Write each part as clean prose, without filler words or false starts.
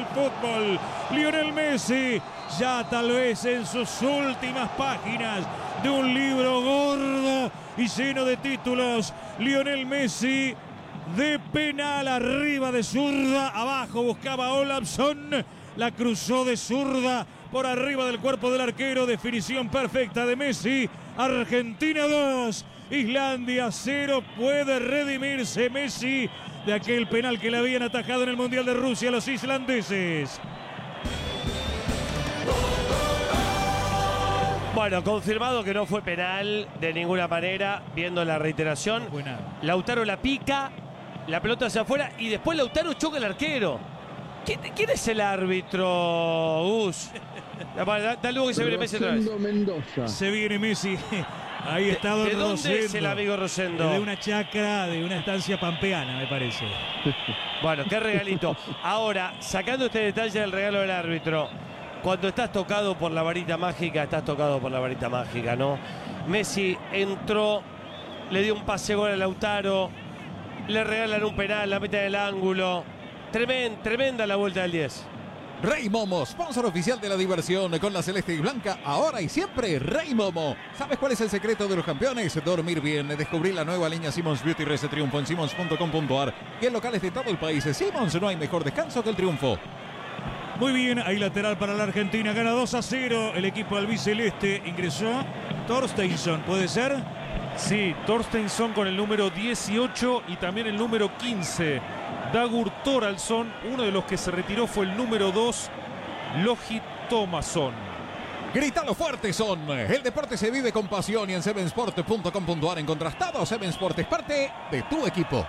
del fútbol. Lionel Messi, ya tal vez en sus últimas páginas de un libro gordo y lleno de títulos. Lionel Messi de penal, arriba de zurda, abajo buscaba Olafsson, la cruzó de zurda por arriba del cuerpo del arquero, definición perfecta de Messi. Argentina 2, Islandia 0, puede redimirse Messi de aquel penal que le habían atajado en el Mundial de Rusia a los islandeses. Bueno, confirmado que no fue penal de ninguna manera, viendo la reiteración. Lautaro la pica, la pelota hacia afuera y después Lautaro choca al arquero. ¿Quién es el árbitro, Gus? Da luego que se viene Messi otra vez. Mendoza. Se viene Messi. Ahí está Don ¿De dónde Rosendo. es el amigo Rosendo? De una chacra, de una estancia pampeana, me parece. Bueno, qué regalito. Ahora, sacando este detalle del regalo del árbitro, cuando estás tocado por la varita mágica, estás tocado por la varita mágica, ¿no? Messi entró, le dio un pase gol a Lautaro, le regalan un penal, la mete del ángulo. Tremenda la vuelta del 10. Rey Momo, sponsor oficial de la diversión con la celeste y blanca, ahora y siempre Rey Momo. ¿Sabes cuál es el secreto de los campeones? Dormir bien. Descubrí la nueva línea Simmons Beauty Rest Triunfo en simmons.com.ar y en locales de todo el país. Simmons, no hay mejor descanso que el triunfo. Muy bien, ahí lateral para la Argentina, gana 2-0 el equipo albiceleste. Ingresó Torsteinsson, ¿puede ser? Sí, Torsteinsson con el número 18 y también el número 15. Dagur Thoraldsson, uno de los que se retiró fue el número 2, Logi Thomasson. Grítalo fuerte, Son. El deporte se vive con pasión y en sevensport.com.ar encontrás todo. Seven Sport es parte de tu equipo.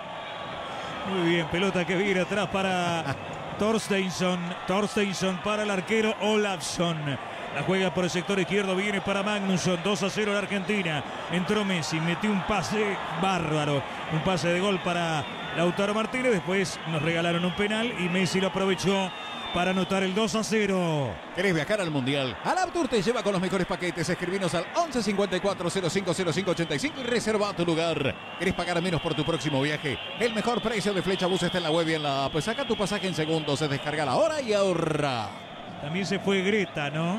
Muy bien, pelota que viene atrás para Torsteinsson. Torsteinsson para el arquero Olafsson. La juega por el sector izquierdo, viene para Magnusson. 2-0 la Argentina. Entró Messi, metió un pase bárbaro. Un pase de gol para Lautaro Martínez. Después nos regalaron un penal y Messi lo aprovechó para anotar el 2-0. ¿Querés viajar al Mundial? Alaptour te lleva con los mejores paquetes. Escribinos al 11 54 05 05 85 y reserva tu lugar. ¿Querés pagar menos por tu próximo viaje? El mejor precio de Flecha Bus está en la web y en la app. Saca tu pasaje en segundos, se descarga la hora y ahorra. También se fue Greta, ¿no?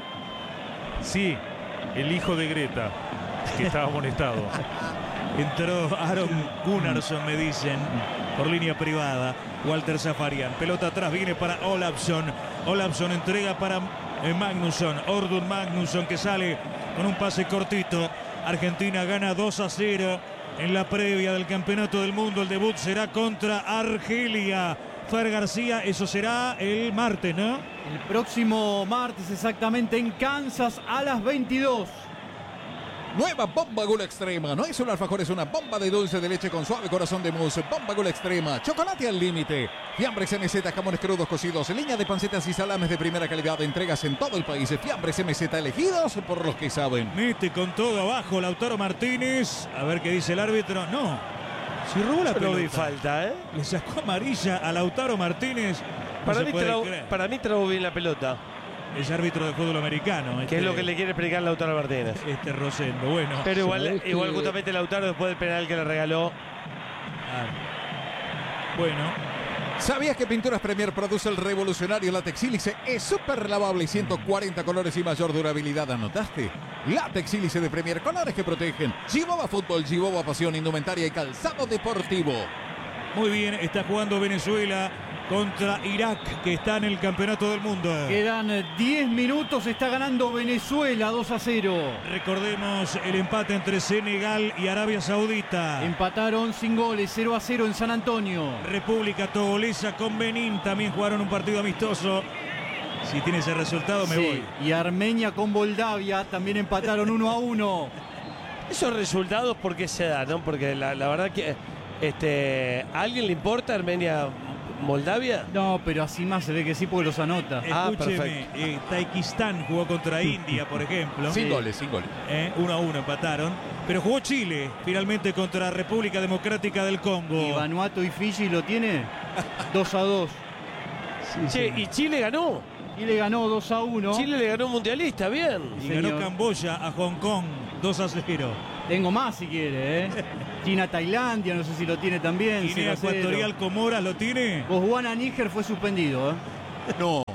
Sí, el hijo de Greta, que estaba amonestado. Entró Aron Gunnarsson, me dicen, por línea privada. Walter Zafarian. Pelota atrás, viene para Olafsson. Olafsson entrega para Magnusson. Ordur Magnusson que sale con un pase cortito. Argentina gana 2-0 en la previa del Campeonato del Mundo. El debut será contra Argelia. Fer García, eso será el martes, ¿no? El próximo martes, exactamente, en Kansas a las 22. Nueva Bomba Gula Extrema. No es un alfajor, es una bomba de dulce de leche con suave corazón de mousse. Bomba Gula Extrema. Chocolate al límite. Fiambres MZ, jamones crudos cocidos. Línea de pancetas y salames de primera calidad. Entregas en todo el país. Fiambres MZ, elegidos por los que saben. Mete con todo abajo Lautaro Martínez. A ver qué dice el árbitro. No. Si robó la pelota. No vi falta, ¿eh? Le sacó amarilla a Lautaro Martínez. Para mí trabó bien la pelota. Es árbitro de fútbol americano. Que es lo que le quiere explicar Lautaro Martínez. Rosendo, bueno. Pero igual justamente Lautaro después del penal que le regaló. Bueno. ¿Sabías que Pinturas Premier produce el revolucionario látex sílice? Es súper lavable y 140 colores y mayor durabilidad. ¿Anotaste? Látex sílice de Premier, colores que protegen. Chihuahua Fútbol, Chihuahua Pasión, indumentaria y calzado deportivo. Muy bien, está jugando Venezuela contra Irak, que está en el Campeonato del Mundo. Quedan 10 minutos, está ganando Venezuela 2-0. Recordemos el empate entre Senegal y Arabia Saudita. Empataron sin goles, 0-0 en San Antonio. República Togolesa con Benín también jugaron un partido amistoso. Si tiene ese resultado me voy. Y Armenia con Moldavia también empataron 1-1. Esos resultados, ¿por qué se dan? ¿No? Porque la verdad que ¿a alguien le importa Armenia-Moldavia? No, pero así más se ve que sí porque los anota. Escúcheme, Tayikistán jugó contra India, por ejemplo. Sin goles. 1-1 empataron. Pero jugó Chile, finalmente, contra República Democrática del Congo. ¿Y Vanuatu y Fiji lo tiene? 2-2. ¿Y Chile ganó? Chile ganó 2-1. Chile le ganó un mundialista, bien. Y ganó Camboya a Hong Kong 2-0. Tengo más si quiere, China-Tailandia, no sé si lo tiene también. Guinea Ecuatorial Comoras, ¿lo tiene? Botswana-Níger fue suspendido, No.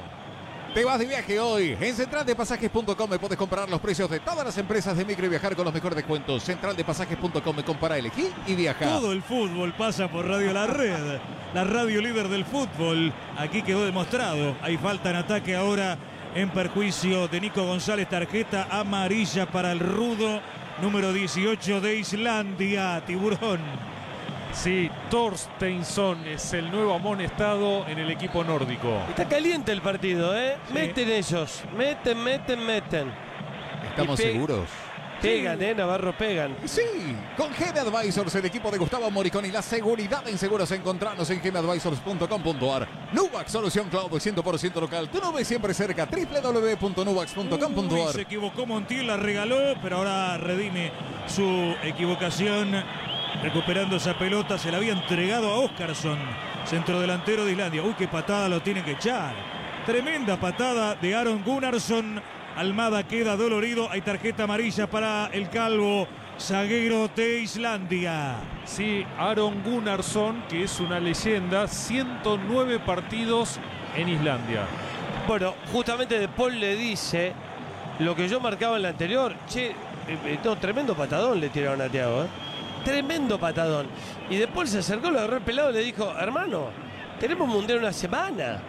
Te vas de viaje hoy. En centraldepasajes.com me puedes comparar los precios de todas las empresas de micro y viajar con los mejores descuentos. Centraldepasajes.com me compara, elegí y viaja. Todo el fútbol pasa por Radio La Red, la radio líder del fútbol. Aquí quedó demostrado. Hay falta en ataque ahora en perjuicio de Nico González. Tarjeta amarilla para el rudo número 18 de Islandia, Tiburón. Sí, Torsteinsson es el nuevo amonestado en el equipo nórdico. Está caliente el partido, ¿eh? Sí. Meten ellos. Meten. ¿Estamos Y seguros? Pegan, Navarro, pegan. Sí, con GM Advisors, el equipo de Gustavo Moriconi, la seguridad en seguros. Encontrarnos en gmadvisors.com.ar. Nubac, solución cloud 100% local. Tu nube siempre cerca. www.nubax.com.ar. Se equivocó Montiel, la regaló, pero ahora redime su equivocación. Recuperando esa pelota, se la había entregado a Óskarsson, centrodelantero de Islandia. Uy, qué patada lo tienen que echar. Tremenda patada de Aron Gunnarsson. Almada queda dolorido. Hay tarjeta amarilla para el calvo zaguero de Islandia. Sí, Aron Gunnarsson, que es una leyenda, 109 partidos en Islandia. Bueno, justamente De Paul le dice lo que yo marcaba en la anterior. Che, no, tremendo patadón le tiraron a Thiago, Tremendo patadón. Y De Paul se acercó, lo agarró el pelado y le dijo: hermano, tenemos mundial una semana.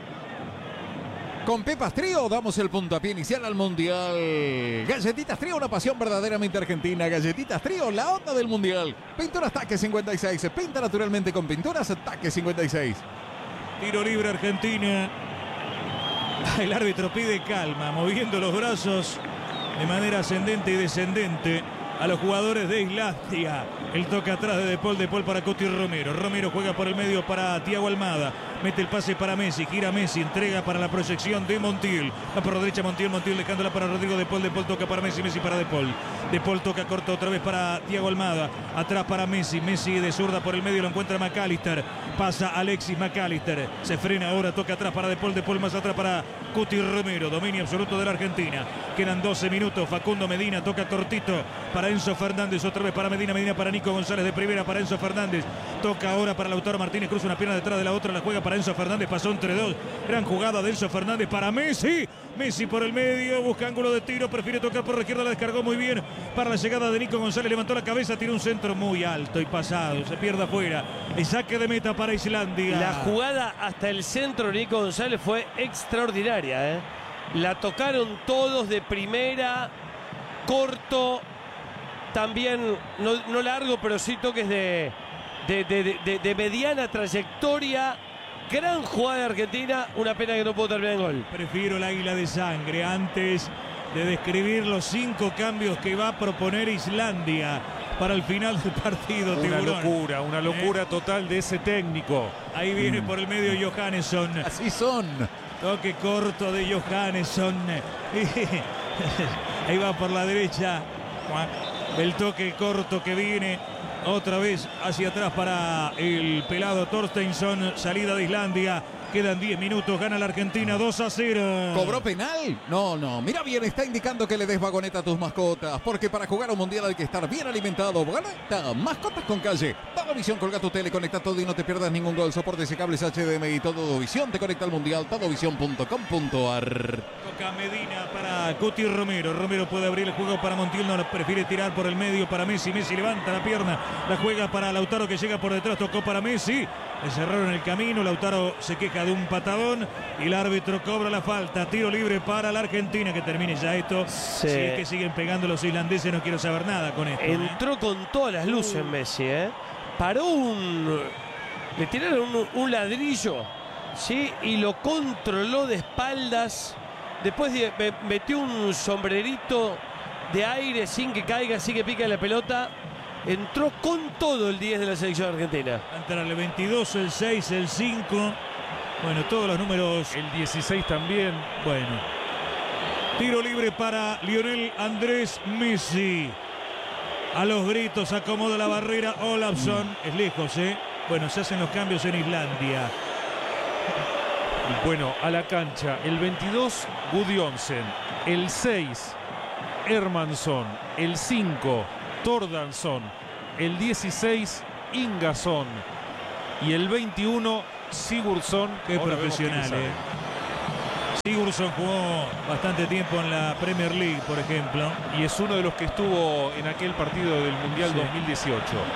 Con Pepas Trío damos el puntapié inicial al Mundial. Galletitas Trío, una pasión verdaderamente argentina. Galletitas Trío, la onda del Mundial. Pinturas Taque 56. Pinta naturalmente con pinturas Taque 56. Tiro libre Argentina. El árbitro pide calma, moviendo los brazos de manera ascendente y descendente a los jugadores de Islandia. El toque atrás de Paul para Coti Romero. Romero juega por el medio para Thiago Almada. Mete el pase para Messi, gira Messi, entrega para la proyección de Montiel. Va por la derecha Montiel dejándola para Rodrigo De Paul toca para Messi, Messi para De Paul. De Paul toca corto otra vez para Thiago Almada. Atrás para Messi, Messi de zurda por el medio, lo encuentra McAllister. Pasa Alexis McAllister. Se frena ahora, toca atrás para De Paul más atrás para Coti Romero. Dominio absoluto de la Argentina. Quedan 12 minutos. Facundo Medina toca cortito para Enzo Fernández. Otra vez para Medina para Nico González de primera para Enzo Fernández. Toca ahora para Lautaro Martínez. Cruza una pierna detrás de la otra. La juega para Enzo Fernández. Pasó entre dos. Gran jugada de Enzo Fernández para Messi. Messi por el medio. Busca ángulo de tiro. Prefiere tocar por la izquierda. La descargó muy bien para la llegada de Nico González. Levantó la cabeza. Tiró un centro muy alto y pasado. Se pierde afuera. El saque de meta para Islandia. La jugada hasta el centro de Nico González fue extraordinaria, La tocaron todos de primera. Corto. También, no largo, pero sí toques de mediana trayectoria. Gran jugada de Argentina. Una pena que no pudo terminar en gol. Prefiero el águila de sangre antes de describir los 5 cambios que va a proponer Islandia para el final del partido. Una locura total de ese técnico. Ahí viene por el medio Johannesson. Así son. Toque corto de Johannesson. Ahí va por la derecha. El toque corto que viene otra vez hacia atrás para el pelado Torsteinsson. Salida de Islandia. Quedan 10 minutos. Gana la Argentina 2-0. ¿Cobró penal? No. Mira bien, está indicando que le des vagoneta a tus mascotas. Porque para jugar un mundial hay que estar bien alimentado. Vagoneta, mascotas con calle. Todovisión, colga tu tele, conecta todo y no te pierdas ningún gol. Soportes y cables HDMI. Todovisión te conecta al mundial. Todovisión.com.ar. Toca Medina para Coti Romero. Romero puede abrir el juego para Montiel. No, prefiere tirar por el medio para Messi. Messi levanta la pierna. La juega para Lautaro que llega por detrás. Tocó para Messi. Le cerraron el camino. Lautaro se queja de un patadón y el árbitro cobra la falta. Tiro libre para la Argentina. Que termine ya esto. Sí. Si es que siguen pegando los islandeses, no quiero saber nada con esto. Entró con todas las luces Messi, Paró le tiraron un ladrillo, ¿sí? Y lo controló de espaldas. Después metió un sombrerito de aire sin que caiga, sin que pique la pelota. Entró con todo el 10 de la selección argentina. Entra el 22, el 6, el 5. Bueno, todos los números. El 16 también. Bueno. Tiro libre para Lionel Andrés Messi. A los gritos acomoda la barrera Olafsson. Es lejos, Bueno, se hacen los cambios en Islandia. Bueno, a la cancha. El 22, Gudjonsen. El 6, Hermansson. El 5, Tordansson. El 16, Ingason. Y el 21, Sigurdsson. Qué profesional, Sigurdsson jugó bastante tiempo en la Premier League, por ejemplo. Y es uno de los que estuvo en aquel partido del Mundial 2018.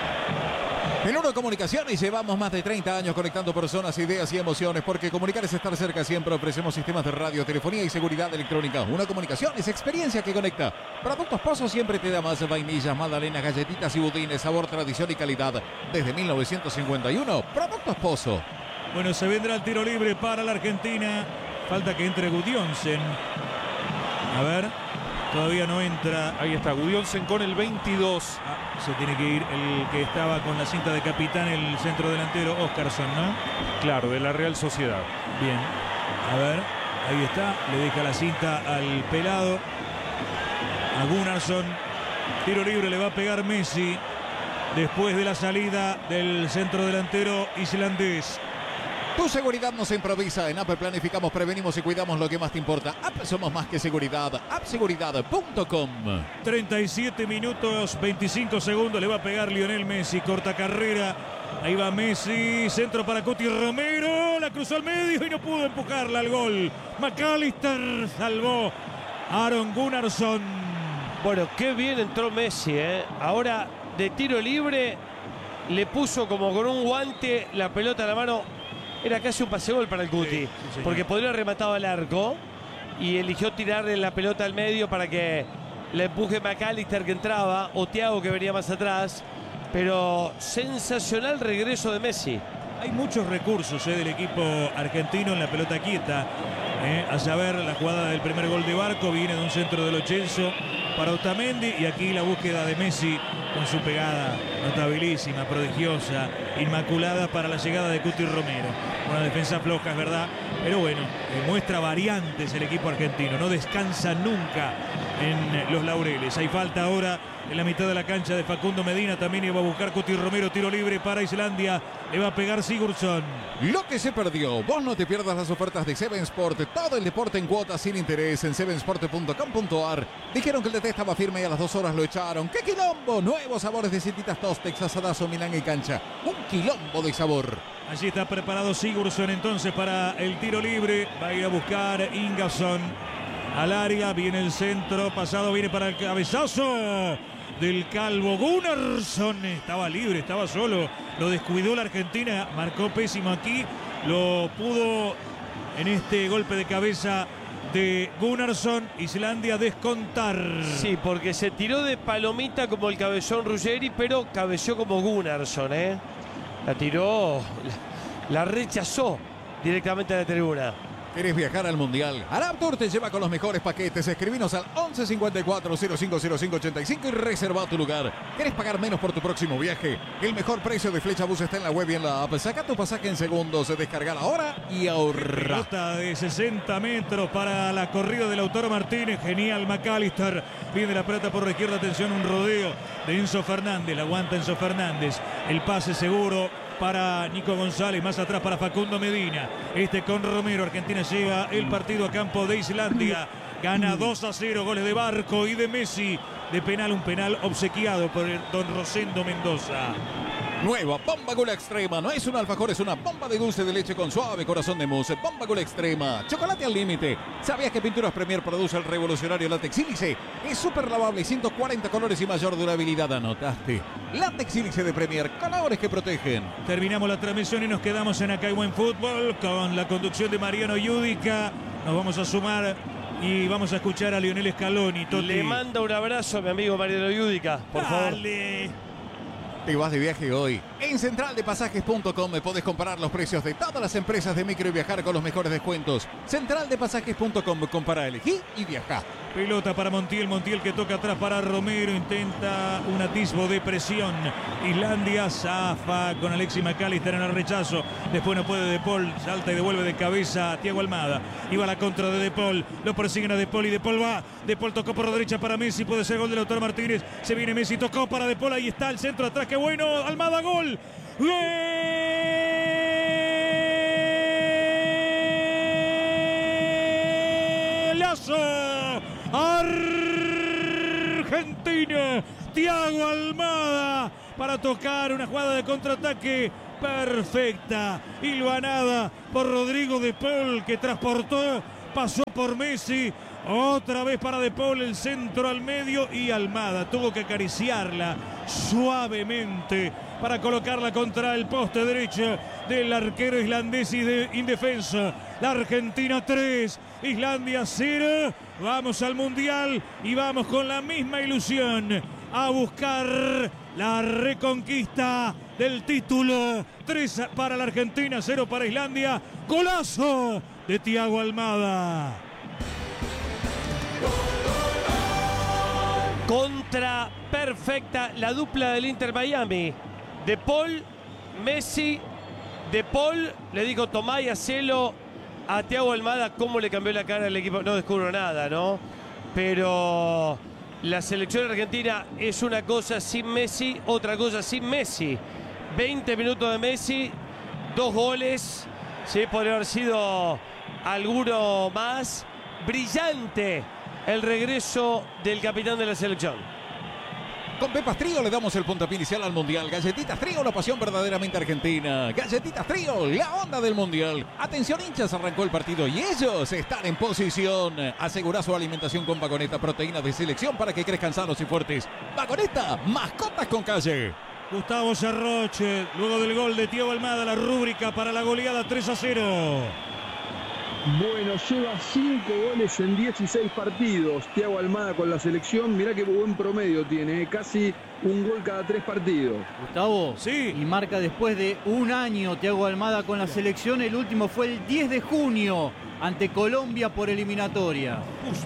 En Uno Comunicaciones llevamos más de 30 años conectando personas, ideas y emociones, porque comunicar es estar cerca siempre. Ofrecemos sistemas de radio, telefonía y seguridad electrónica. Uno Comunicaciones, experiencia que conecta. Productos Pozo siempre te da más vainillas, magdalenas, galletitas y budines, sabor, tradición y calidad. Desde 1951, Productos Pozo. Bueno, se vendrá el tiro libre para la Argentina. Falta que entre Gudjonsen. A ver, todavía no entra. Ahí está Gudjonsen con el 22. Se tiene que ir el que estaba con la cinta de capitán, el centro delantero, Óscarsson, ¿no? Claro, de la Real Sociedad. Bien, a ver, ahí está, le deja la cinta al pelado, a Gunnarsson. Tiro libre le va a pegar Messi después de la salida del centro delantero islandés. Tu seguridad no se improvisa. En App planificamos, prevenimos y cuidamos lo que más te importa. App somos más que seguridad. Appseguridad.com. 37 minutos, 25 segundos. Le va a pegar Lionel Messi. Corta carrera. Ahí va Messi. Centro para Cuti Romero. La cruzó al medio y no pudo empujarla al gol. McAllister salvó a Aron Gunnarsson. Bueno, qué bien entró Messi, ¿eh? Ahora de tiro libre le puso como con un guante la pelota a la mano. Era casi un pase-gol para el Cuti, sí, porque podría haber rematado al arco y eligió tirarle la pelota al medio para que le empuje McAllister que entraba o Thiago que venía más atrás. Pero sensacional regreso de Messi. Hay muchos recursos del equipo argentino en la pelota quieta. A saber, la jugada del primer gol de Barco viene de un centro de Lo Celso para Otamendi, y aquí la búsqueda de Messi con su pegada notabilísima, prodigiosa, inmaculada para la llegada de Cuti Romero. Una defensa floja, es verdad, pero bueno, muestra variantes el equipo argentino, no descansa nunca en los laureles. Hay falta ahora en la mitad de la cancha de Facundo Medina, también iba a buscar Cuti Romero, tiro libre para Islandia, le va a pegar Sigurdsson. Lo que se perdió, vos no te pierdas las ofertas de Seven Sport, todo el deporte en cuotas sin interés en sevensport.com.ar. Dijeron que el DT estaba firme y a las 2 horas lo echaron. ¡Qué quilombo! Nuevos sabores de Cititas Tostex, asadazo, Milán y cancha. Un quilombo de sabor. Allí está preparado Sigurdsson entonces para el tiro libre, va a ir a buscar Ingasson al área, viene el centro, pasado, viene para el cabezazo del calvo Gunnarsson. Estaba libre, estaba solo, lo descuidó la Argentina, marcó pésimo aquí, lo pudo en este golpe de cabeza de Gunnarsson, Islandia descontar. Sí, porque se tiró de palomita como el cabezón Ruggeri, pero cabeció como Gunnarsson, ¿eh? La tiró, la rechazó directamente a la tribuna. ¿Querés viajar al Mundial? Arab Tour te lleva con los mejores paquetes. Escribinos al 11 54 0505 85 y reserva tu lugar. ¿Querés pagar menos por tu próximo viaje? El mejor precio de Flecha Bus está en la web y en la app. Saca tu pasaje en segundos, descargala ahora y ahorra. Pelota de 60 metros para la corrida del Lautaro Martínez. Genial McAllister. Viene la pelota por la izquierda. Atención, un rodeo de Enzo Fernández. La aguanta Enzo Fernández. El pase seguro para Nico González, más atrás para Facundo Medina. Este con Romero. Argentina lleva el partido a campo de Islandia. Gana 2-0, goles de Barco y de Messi. De penal, un penal obsequiado por el don Rosendo Mendoza. Nueva Bomba Gula Extrema. No es un alfajor, es una bomba de dulce de leche con suave corazón de mousse. Bomba Gula Extrema. Chocolate al límite. ¿Sabías que Pinturas Premier produce el revolucionario látex sílice? Es súper lavable, 140 colores y mayor durabilidad. ¿Anotaste? Látex sílice de Premier. Colores que protegen. Terminamos la transmisión y nos quedamos en Acá hay Buen Fútbol con la conducción de Mariano Yudica. Nos vamos a sumar y vamos a escuchar a Lionel Scaloni. Toti. Le manda un abrazo a mi amigo Mariano Yudica, por favor. Te vas de viaje hoy. En centraldepasajes.com podés comparar los precios de todas las empresas de micro y viajar con los mejores descuentos. Centraldepasajes.com, compara, elegí y viajá. Pelota para Montiel, Montiel que toca atrás para Romero, intenta un atisbo de presión. Islandia zafa con Alexis McAllister en el rechazo. Después no puede De Paul, salta y devuelve de cabeza a Thiago Almada. Iba la contra de Paul, lo persiguen a De Paul y De Paul va. De Paul tocó por la derecha para Messi, puede ser gol de Lautaro Martínez. Se viene Messi, tocó para De Paul, ahí está el centro atrás, qué bueno. Almada, gol. ¡Golazo! Argentina, Thiago Almada para tocar una jugada de contraataque perfecta, hilvanada por Rodrigo De Paul, que transportó pasó por Messi. Otra vez para De Paul, el centro al medio y Almada tuvo que acariciarla suavemente para colocarla contra el poste derecho del arquero islandés y de indefenso. La Argentina 3, Islandia 0. Vamos al Mundial y vamos con la misma ilusión a buscar la reconquista del título. 3 para la Argentina, 0 para Islandia. Golazo de Thiago Almada. Contra perfecta la dupla del Inter Miami. De Paul, Messi. De Paul le dijo tomá y hacelo a Thiago Almada. Cómo le cambió la cara al equipo. No descubro nada, ¿no? Pero la selección argentina es una cosa sin Messi, otra cosa sin Messi. 20 minutos de Messi, 2 goles. Sí, podría haber sido alguno más. Brillante el regreso del capitán de la selección. Con Pepas Trío le damos el puntapié inicial al Mundial. Galletitas Trío, la pasión verdaderamente argentina. Galletitas Trío, la onda del Mundial. Atención hinchas, arrancó el partido y ellos están en posición. Asegura su alimentación con Vagoneta, proteínas de selección para que crezcan sanos y fuertes. Vagoneta, mascotas con calle. Gustavo Cerroche, luego del gol de Thiago Almada, la rúbrica para la goleada 3-0. Bueno, lleva 5 goles en 16 partidos. Thiago Almada con la selección. Mirá qué buen promedio tiene, casi un gol cada 3 partidos. Gustavo, sí. Y marca después de un año Thiago Almada con la selección. El último fue el 10 de junio ante Colombia por eliminatoria.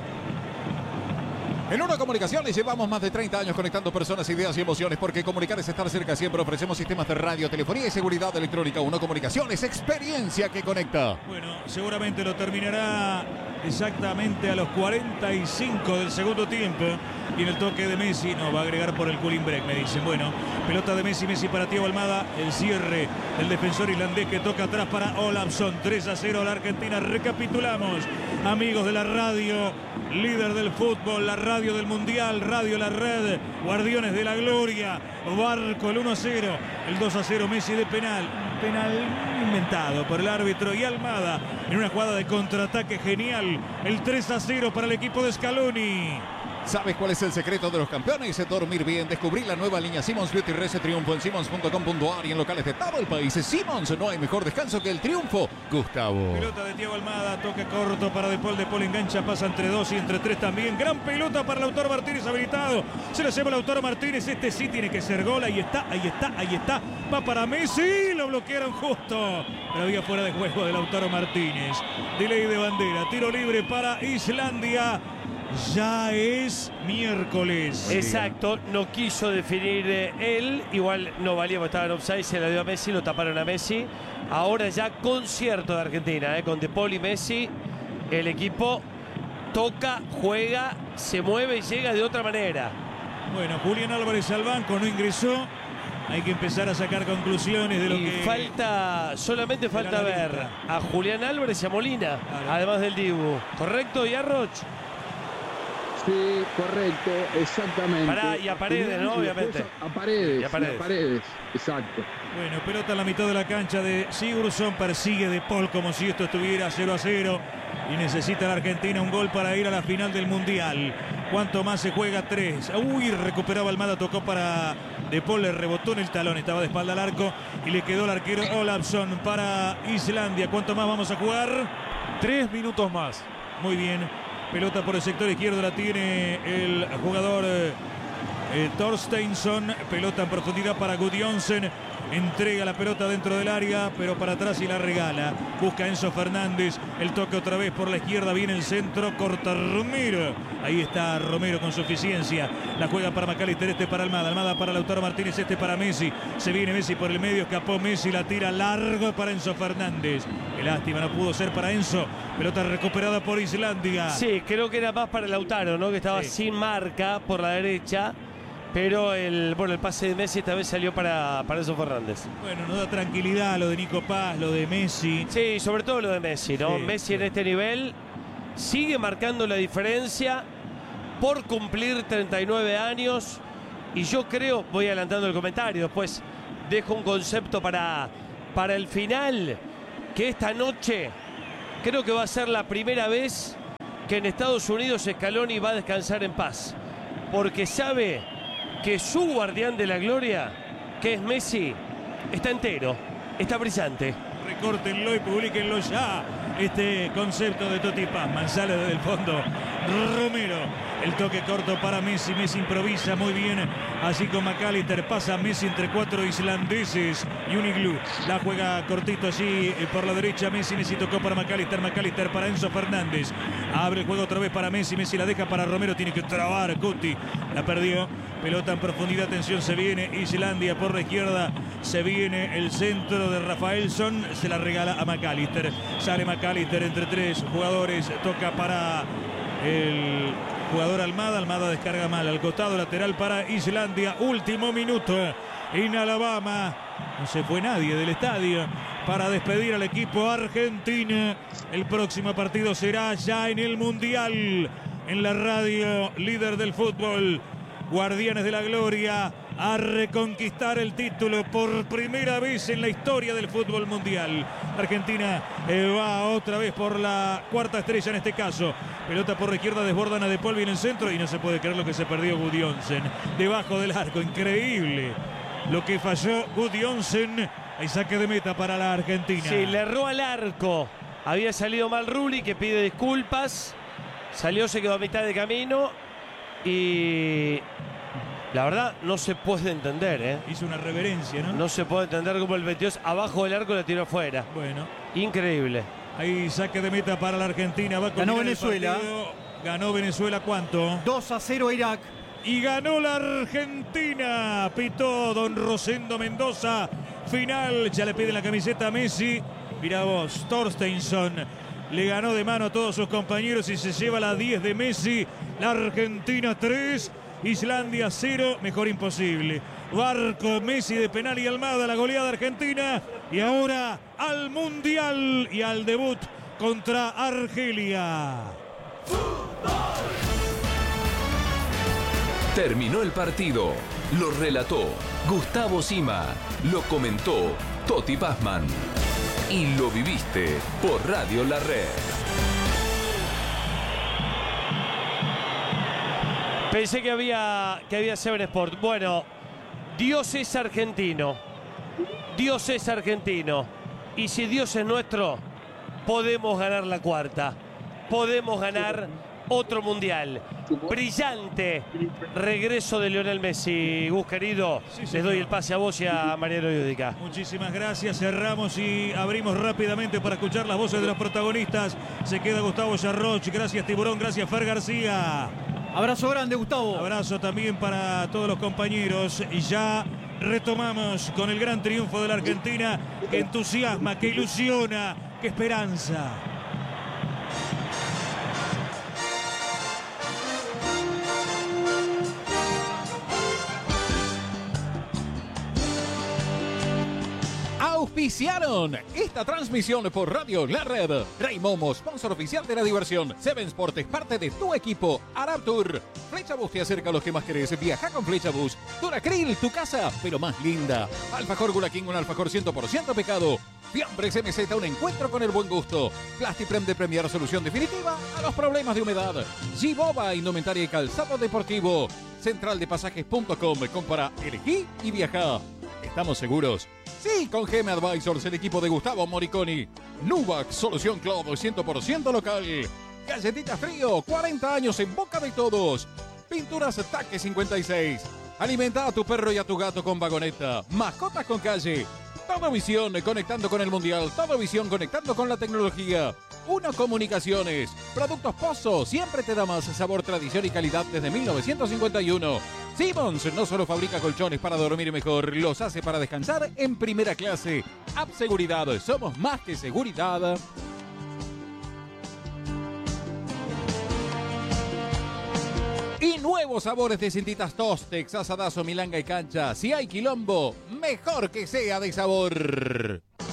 En Una Comunicaciones llevamos más de 30 años conectando personas, ideas y emociones, porque comunicar es estar cerca siempre. Ofrecemos sistemas de radio, telefonía y seguridad electrónica. Una Comunicaciones, experiencia que conecta. Bueno, seguramente lo terminará exactamente a los 45 del segundo tiempo. Y en el toque de Messi, no, va a agregar por el cooling break, me dicen. Bueno, pelota de Messi, Messi para Thiago Almada. El cierre del defensor islandés que toca atrás para Olafsson. 3-0 a la Argentina. Recapitulamos, amigos de la radio, líder del fútbol, la radio del Mundial, Radio La Red, Guardianes de la Gloria, Barco, el 1-0, el 2-0 Messi de penal inventado por el árbitro y Almada en una jugada de contraataque genial, el 3-0 para el equipo de Scaloni. ¿Sabes cuál es el secreto de los campeones? Dormir bien. Descubrí la nueva línea Simmons Beauty Rese Triunfo en simmons.com.ar y en locales de todo el país. Simmons, no hay mejor descanso que el triunfo. Gustavo. Pelota de Thiago Almada, toque corto para De Paul engancha, pasa entre 2 y entre 3 también. Gran pelota para Lautaro Martínez habilitado. Se la lleva Lautaro Martínez. Este sí tiene que ser gol. Ahí está. Va para Messi. Lo bloquearon justo. Pero había fuera de juego de Lautaro Martínez. Delay de bandera. Tiro libre para Islandia. Ya es miércoles. Exacto, no quiso definir él. Igual no valía porque estaba en offside, se la dio a Messi, lo taparon a Messi. Ahora ya concierto de Argentina, con De Paul y Messi. El equipo toca, juega, se mueve y llega de otra manera. Bueno, Julián Álvarez al banco, no ingresó. Hay que empezar a sacar conclusiones de lo que... Solamente falta ver a Julián Álvarez y a Molina, claro, además del Dibu. ¿Correcto, Yarroch? Sí, correcto, exactamente. Y a Paredes, ¿no? Obviamente. A Paredes, exacto. Bueno, pelota en la mitad de la cancha de Sigurdsson, persigue De Paul como si esto estuviera 0-0 y necesita la Argentina un gol para ir a la final del Mundial. ¿Cuánto más se juega? 3. Uy, recuperaba Almada, tocó para De Paul, le rebotó en el talón, estaba de espalda al arco y le quedó el arquero Olafsson para Islandia. ¿Cuánto más vamos a jugar? 3 minutos más. Muy bien. Pelota por el sector izquierdo, la tiene el jugador Torsteinsson. Pelota en profundidad para Gudjonsen. Entrega la pelota dentro del área, pero para atrás y la regala. Busca Enzo Fernández. El toque otra vez por la izquierda. Viene el centro. Corta Romero. Ahí está Romero con suficiencia. La juega para McAllister. Este para Almada. Almada para Lautaro Martínez. Este para Messi. Se viene Messi por el medio. Escapó Messi. La tira largo para Enzo Fernández. Qué lástima, no pudo ser para Enzo. Pelota recuperada por Islandia. Sí, creo que era más para Lautaro, ¿no? Que estaba sin marca por la derecha. Pero el pase de Messi esta vez salió para Enzo Fernández. Bueno, nos da tranquilidad lo de Nico Paz, lo de Messi. Sí, sobre todo lo de Messi, ¿no? Sí, Messi en este nivel sigue marcando la diferencia por cumplir 39 años. Y yo creo, voy adelantando el comentario, después dejo un concepto para el final, que esta noche creo que va a ser la primera vez que en Estados Unidos Scaloni va a descansar en paz, porque sabe que su guardián de la gloria, que es Messi, está entero, está brillante. Recórtenlo y publíquenlo ya. Este concepto de Totti Pazman sale desde el fondo. Romero, el toque corto para Messi. Messi improvisa muy bien, así con McAllister. Pasa Messi entre 4 islandeses y un iglú. La juega cortito allí por la derecha. Messi tocó para McAllister. McAllister para Enzo Fernández. Abre el juego otra vez para Messi. Messi la deja para Romero. Tiene que trabar Cuti. La perdió. Pelota en profundidad. Atención, se viene Islandia por la izquierda. Se viene el centro de Rafaelson. Se la regala a McAllister. Sale McAllister entre 3 jugadores. Toca para el jugador Almada. Almada descarga mal al costado lateral para Islandia. Último minuto en Alabama. No se fue nadie del estadio para despedir al equipo argentino. El próximo partido será ya en el Mundial. En la radio líder del fútbol, Guardianes de la Gloria, a reconquistar el título por primera vez en la historia del fútbol mundial. Argentina va otra vez por la cuarta estrella en este caso. Pelota por la izquierda, desbordan a De Paul, viene en el centro y no se puede creer lo que se perdió Gudjonsen. Debajo del arco, increíble lo que falló Gudjonsen. Hay saque de meta para la Argentina. Sí, le erró al arco. Había salido mal Rulli, que pide disculpas. Salió, se quedó a mitad de camino. Y la verdad no se puede entender, ¿eh? Hizo una reverencia, ¿no? No se puede entender cómo el 22 abajo del arco la tiró afuera. Bueno. Increíble. Ahí saque de meta para la Argentina. Va ganó Venezuela. Ganó Venezuela, ¿cuánto? 2-0 Irak. Y ganó la Argentina. Pitó don Rosendo Mendoza. Final, ya le piden la camiseta a Messi. Mirá vos, Torstensson le ganó de mano a todos sus compañeros y se lleva la 10 de Messi. La Argentina 3, Islandia 0, mejor imposible. Barco, Messi de penal y Almada, la goleada argentina. Y ahora al Mundial y al debut contra Argelia. Terminó el partido. Lo relató Gustavo Sima. Lo comentó Totti Pazman. Y lo viviste por Radio La Red. Pensé que había 7 Sport. Bueno, Dios es argentino. Dios es argentino. Y si Dios es nuestro, podemos ganar la cuarta. Podemos ganar otro mundial. Brillante regreso de Lionel Messi. Gus, querido, Sí, les señor. doy el pase a vos y a Mariano Yudica. Muchísimas gracias. Cerramos y abrimos rápidamente para escuchar las voces de los protagonistas. Se queda Gustavo Yarroch. Gracias, Tiburón. Gracias, Fer García. Abrazo grande, Gustavo. Abrazo también para todos los compañeros. Y ya retomamos con el gran triunfo de la Argentina, que entusiasma, que ilusiona, que esperanza. Auspiciaron esta transmisión por Radio La Red. Rey Momo, sponsor oficial de la diversión. Seven Sport es parte de tu equipo. Araptur. Flechabus te acerca a los que más querés. Viaja con Flechabus. Duracril, tu casa, pero más linda. Alfajor Gula King, un alfajor 100% pecado. Fiambres MZ, un encuentro con el buen gusto. Plastiprem de Premier, solución definitiva a los problemas de humedad. Giboba, indumentaria y calzado deportivo. Centraldepasajes.com. Compra, elegí y viaja. ¿Estamos seguros? Sí, con GM Advisors, el equipo de Gustavo Moriconi. Nuvac, solución cloud 100% local. Galletita Frío, 40 años en boca de todos. Pinturas Taque 56. Alimenta a tu perro y a tu gato con vagoneta. Mascotas con calle. Todo Visión, conectando con el mundial. Todo Visión, conectando con la tecnología. Uno Comunicaciones. Productos Pozo, siempre te da más sabor, tradición y calidad desde 1951. Simmons no solo fabrica colchones para dormir mejor, los hace para descansar en primera clase. App Seguridad, somos más que seguridad. Y nuevos sabores de cintitas Tostex, asadazo, milanga y cancha. Si hay quilombo, mejor que sea de sabor.